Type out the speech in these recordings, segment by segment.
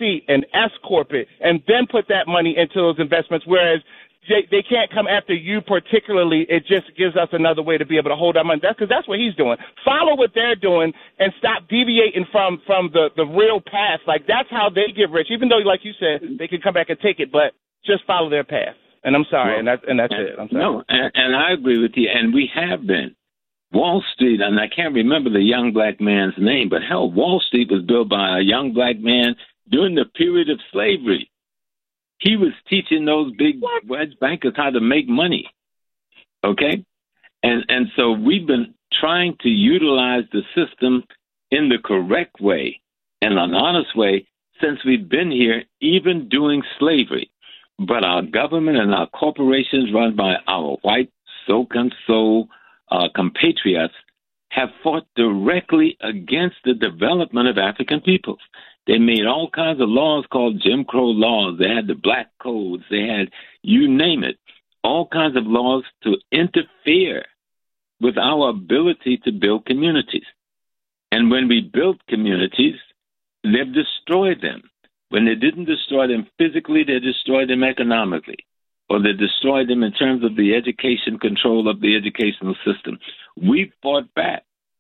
seat and S-corp it and then put that money into those investments, whereas they can't come after you particularly. It just gives us another way to be able to hold our money. Because that's what he's doing. Follow what they're doing and stop deviating from the real path. Like, that's how they get rich, even though, like you said, they can come back and take it, but just follow their path. And I'm sorry, and that's it. I'm sorry. No, and I agree with you, and we have been. Wall Street, and I can't remember the young black man's name, but hell, Wall Street was built by a young black man during the period of slavery. He was teaching those big wedge bankers how to make money, okay? And so we've been trying to utilize the system in the correct way and an honest way since we've been here, even during slavery. But our government and our corporations run by our white so-and-so compatriots have fought directly against the development of African peoples. They made all kinds of laws called Jim Crow laws. They had the black codes. They had, you name it, all kinds of laws to interfere with our ability to build communities. And when we built communities, they've destroyed them. When they didn't destroy them physically, they destroyed them economically, or they destroyed them in terms of the education control of the educational system. We fought back.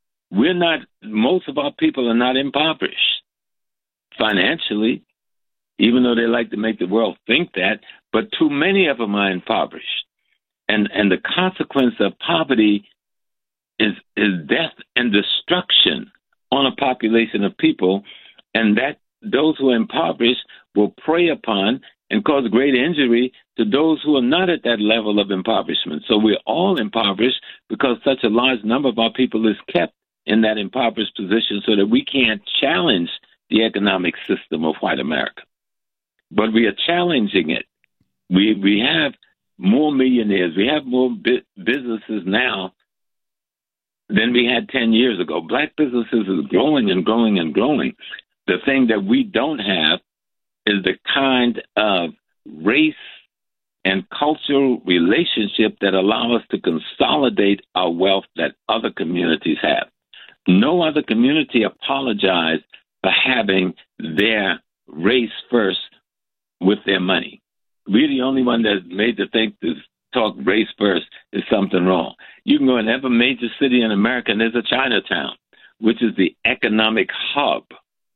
Most of our people are not impoverished financially, even though they like to make the world think that, but too many of them are impoverished. And the consequence of poverty is death and destruction on a population of people, and that those who are impoverished will prey upon and cause great injury to those who are not at that level of impoverishment. So we're all impoverished because such a large number of our people is kept in that impoverished position so that we can't challenge the economic system of white America. But we are challenging it. We have more millionaires. We have more businesses now than we had 10 years ago. Black businesses are growing and growing and growing. The thing that we don't have is the kind of race and cultural relationship that allow us to consolidate our wealth that other communities have. No other community apologized for having their race first with their money. We're the only one that made the think to talk race first is something wrong. You can go in every major city in America and there's a Chinatown, which is the economic hub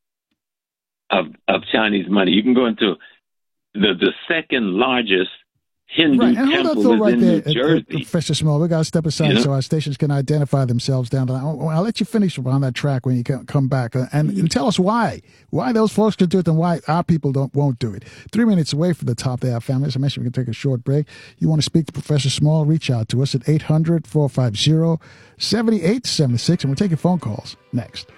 of Chinese money. You can go into the second largest Hindu temple is in New Jersey. Professor Small, we got to step aside so our stations can identify themselves down the line. I'll let you finish on that track when you come back and tell us why those folks can do it and why our people won't do it. 3 minutes away from the top of our family. As I mentioned, we can take a short break. You want to speak to Professor Small, reach out to us at 800-450-7876, and we'll take your phone calls next.